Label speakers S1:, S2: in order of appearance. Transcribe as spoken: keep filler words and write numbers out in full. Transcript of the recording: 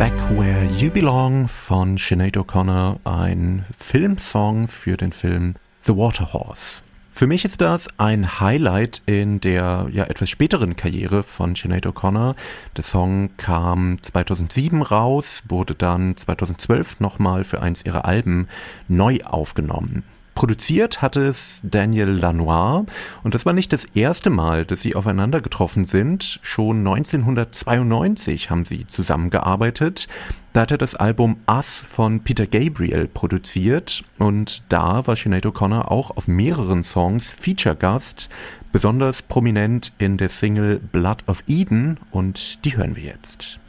S1: Back Where You Belong von Sinead O'Connor, ein Filmsong für den Film The Water Horse. Für mich ist das ein Highlight in der ja etwas späteren Karriere von Sinead O'Connor. Der Song kam zweitausendsieben raus, wurde dann zweitausendzwölf nochmal für eins ihrer Alben neu aufgenommen. Produziert hat es Daniel Lanois und das war nicht das erste Mal, dass sie aufeinander getroffen sind. Schon neunzehnhundertzweiundneunzig haben sie zusammengearbeitet. Da hat er das Album Us von Peter Gabriel produziert und da war Sinead O'Connor auch auf mehreren Songs Feature-Gast, besonders prominent in der Single Blood of Eden und die hören wir jetzt.